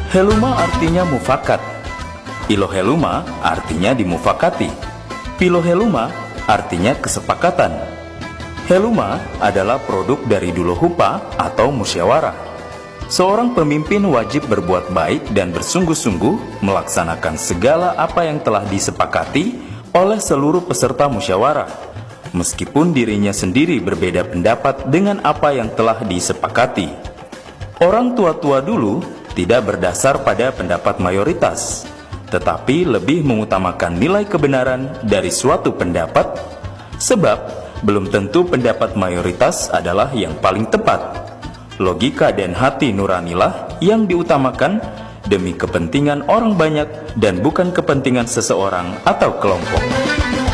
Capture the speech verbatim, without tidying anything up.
Heluma artinya mufakat. Iloheluma artinya dimufakati. Piloheluma artinya kesepakatan. Heluma adalah produk dari dulohupa atau musyawarah. Seorang pemimpin wajib berbuat baik dan bersungguh-sungguh melaksanakan segala apa yang telah disepakati oleh seluruh peserta musyawarah, meskipun dirinya sendiri berbeda pendapat dengan apa yang telah disepakati. Orang tua-tua dulu tidak berdasar pada pendapat mayoritas, tetapi lebih mengutamakan nilai kebenaran dari suatu pendapat, sebab belum tentu pendapat mayoritas adalah yang paling tepat. Logika dan hati nuranilah yang diutamakan demi kepentingan orang banyak dan bukan kepentingan seseorang atau kelompok.